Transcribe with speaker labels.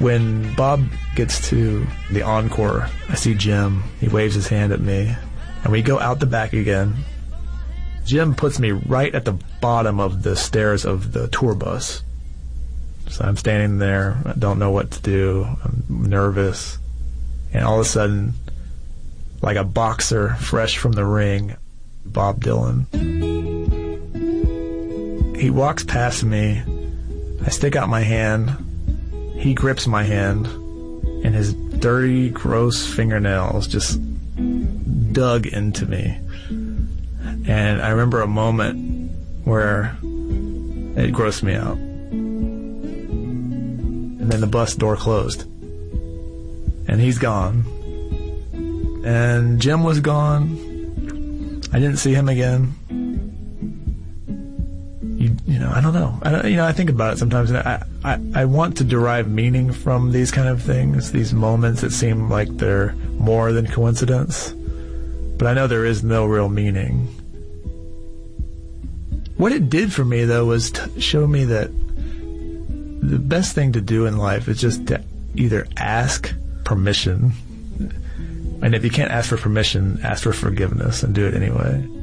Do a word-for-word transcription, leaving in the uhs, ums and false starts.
Speaker 1: When Bob gets to the encore, I see Jim. He waves his hand at me, and we go out the back again. Jim puts me right at the bottom of the stairs of the tour bus. So I'm standing there. I don't know what to do. I'm nervous. And all of a sudden, like a boxer fresh from the ring, Bob Dylan. He walks past me. I stick out my hand. He grips my hand, and his dirty, gross fingernails just dug into me. And I remember a moment where it grossed me out. And then the bus door closed. And he's gone. And Jim was gone. I didn't see him again. You, you know, I don't know. I, you know, I think about it sometimes. And I, I, I want to derive meaning from these kind of things, these moments that seem like they're more than coincidence. But I know there is no real meaning. What it did for me, though, was to show me that the best thing to do in life is just to either ask permission, and if you can't ask for permission, ask for forgiveness and do it anyway.